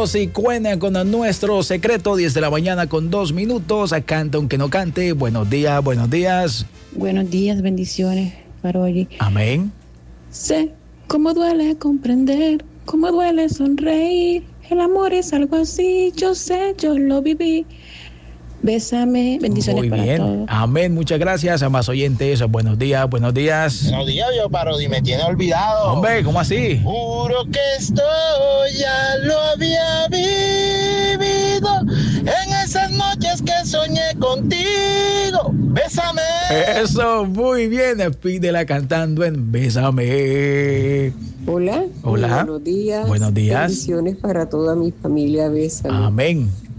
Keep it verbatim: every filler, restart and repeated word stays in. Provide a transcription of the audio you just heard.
Rosy Cuena con nuestro secreto, diez de la mañana con dos minutos. Canta aunque no cante. Buenos días, buenos días. Buenos días, bendiciones para hoy. Amén. Sé cómo duele comprender, cómo duele sonreír. El amor es algo así, yo sé, yo lo viví. Bésame, bendiciones Muy para bien. todos. Amén, muchas gracias a más oyentes. Buenos días, buenos días. Buenos días, yo Parodi, me tiene olvidado. Hombre, ¿cómo así? Juro que esto ya lo había vivido en esas noches que soñé contigo. Bésame. Eso, muy bien. Pídela cantando en Bésame. Hola. Hola. Buenos días. Buenos días. Bendiciones para toda mi familia. Bésame. Amén.